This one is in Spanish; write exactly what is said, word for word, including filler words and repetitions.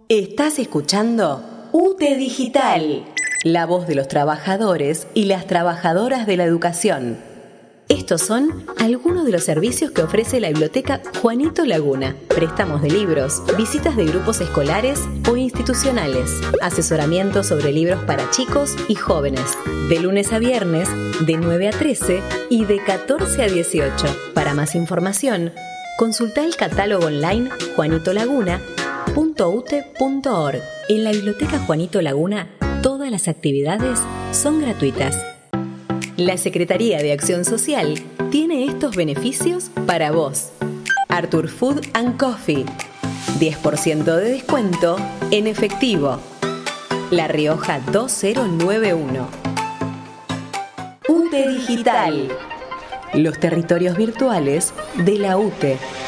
Estás escuchando U T E Digital, la voz de los trabajadores y las trabajadoras de la educación. Estos son algunos de los servicios que ofrece la Biblioteca Juanito Laguna. Préstamos de libros, visitas de grupos escolares o institucionales, asesoramiento sobre libros para chicos y jóvenes, de lunes a viernes, de nueve a trece y de catorce a dieciocho. Para más información, consulta el catálogo online juanito laguna punto u t e punto org. En la Biblioteca Juanito Laguna, todas las actividades son gratuitas. La Secretaría de Acción Social tiene estos beneficios para vos. Arthur Food and Coffee, diez por ciento de descuento en efectivo. La Rioja dos mil noventa y uno. U T E Digital, los territorios virtuales de la U T E.